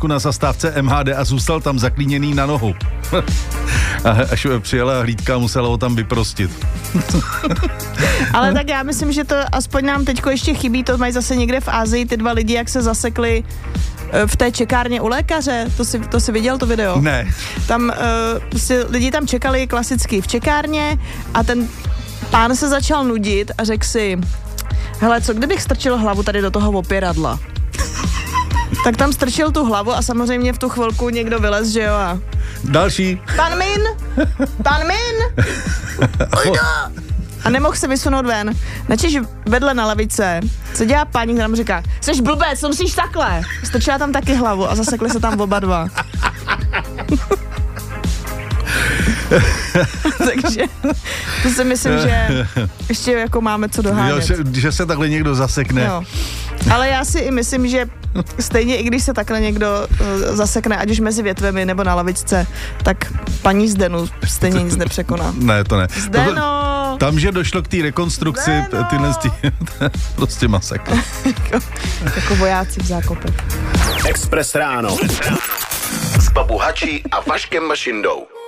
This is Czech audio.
kámošku na zastávce MHD a zůstal tam zaklíněný na nohu. A až přijela hlídka, musela ho tam vyprostit. Ale tak já myslím, že to aspoň nám teďko ještě chybí, to mají zase někde v Asii ty dva lidi, jak se zasekli v té čekárně u lékaře. To si viděl to video? Ne. Tam lidi tam čekali klasicky v čekárně a ten pán se začal nudit a řekl si, hele, co kdybych strčil hlavu tady do toho opěradla? Tak tam strčil tu hlavu a samozřejmě v tu chvilku někdo vylez, že jo, a... Další. Pan Min! A nemohl se vysunout ven. Načež vedle na lavice, co dělá paní, která mu říká, jseš blbec, co musíš takhle? Strčila tam taky hlavu a zasekli se tam oba dva. Takže to si myslím, že ještě jako máme co dohánět. Že se takhle někdo zasekne. Jo. Ale já si i myslím, že stejně i když se takhle někdo zasekne, ať už mezi větvemi nebo na lavičce, tak paní Zdenu stejně nic nepřekoná. Ne, to ne. Zdeno! Tam, že došlo k té rekonstrukci, tyhle prostě masakr. Jako vojáci v zákopech. Express ráno. S Babu Hačí a Vaškem Mašindou.